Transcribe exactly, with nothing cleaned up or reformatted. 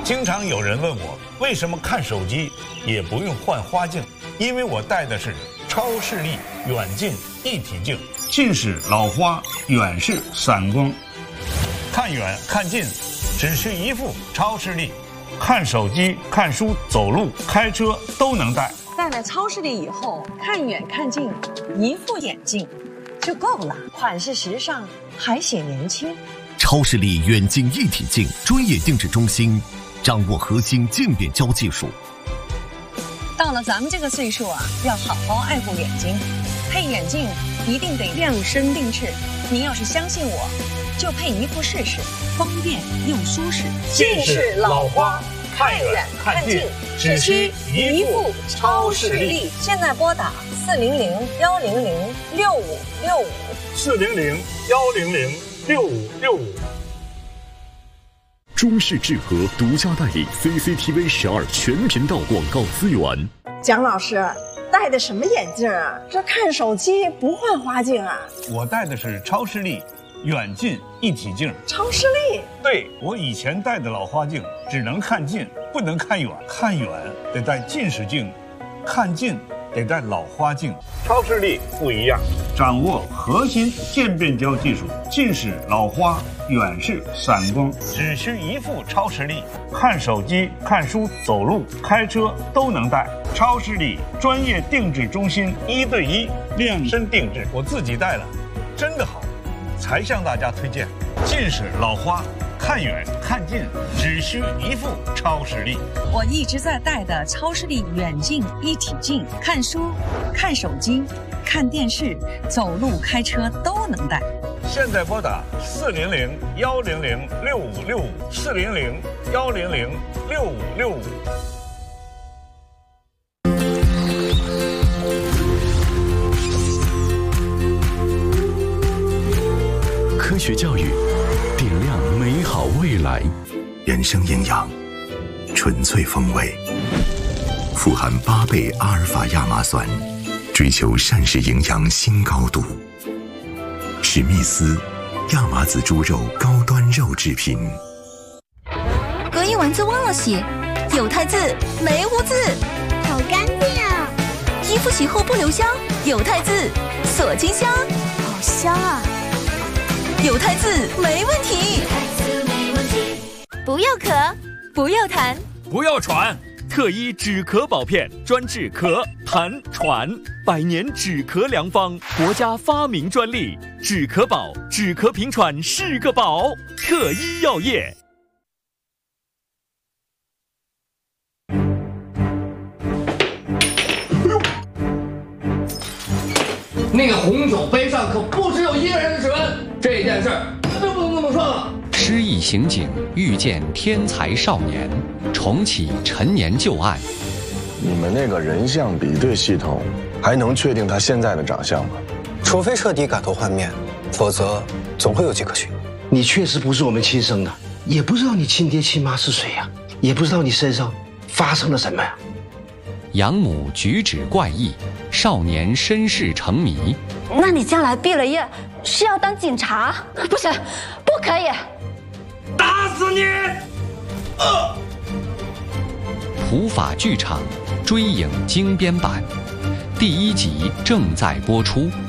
经常有人问我，为什么看手机也不用换花镜？因为我戴的是超视力远近一体镜，近视、老花、远视、散光，看远看近只需一副超视力，看手机、看书、走路、开车都能戴。 戴了超视力以后，看远看近，一副眼镜就够了，款式时尚，还显年轻。 超视力远近一体镜专业定制中心，掌握核心渐变焦技术。 到了咱们这个岁数啊，要好好爱护眼睛，配眼镜一定得量身定制。您要是相信我，就配一副试试，方便又舒适。 近视、老花，看远看近，只需一副超视力。 现在拨打四零零幺零零六五六五， 四零零幺零零六五六五。 中视智和独家代理 C C T V 十二全频道广告资源。 蒋老师戴的什么眼镜啊？这看手机不换花镜啊？ 我戴的是超视力远近一体镜。 超视力？ 对，我以前戴的老花镜只能看近，不能看远，看远得戴近视镜，看近得戴老花镜。超视力不一样，掌握核心渐变焦技术，近视、老花、远视、散光，只需一副超视力，看手机、看书、走路、开车都能戴。超视力专业定制中心，一对一量身定制，我自己戴了，真的好，才向大家推荐。近视、老花，看远看近只需一副超视力。 我一直在戴的超视力远近一体镜，看书、看手机、看电视、走路、开车都能戴。 现在拨打四零零幺零零六五六五，四零零幺零零六五六五。 科学教育，点亮美好未来。 人生营养，纯粹风味，富含八倍阿尔法亚麻酸，追求膳食营养新高度。史密斯亚麻籽猪肉高端肉制品。 隔一晚字忘了写，有汰渍没污渍， 好干净啊！ 衣服洗后不留香，有汰渍锁金香， 好香啊！ 有汰渍没问题， 不要咳， 不要痰， 不要喘。特一止咳宝片，专治咳、痰、喘，百年止咳良方，国家发明专利。止咳宝，止咳平喘是个宝。特一药业。 那个红酒杯上可不只有一个人的指纹，这件事绝对不能这么算了。 失忆刑警遇见天才少年，重启陈年旧案。 你们那个人像比对系统还能确定他现在的长相吗？ 除非彻底改头换面，否则总会有迹可循。 你确实不是我们亲生的，也不知道你亲爹亲妈是谁呀，也不知道你身上发生了什么呀。 养母举止怪异，少年身世成谜。 那你将来毕了业是要当警察？不行，不可以！ 打死你！ 呃、普法剧场追影精编版第一集正在播出。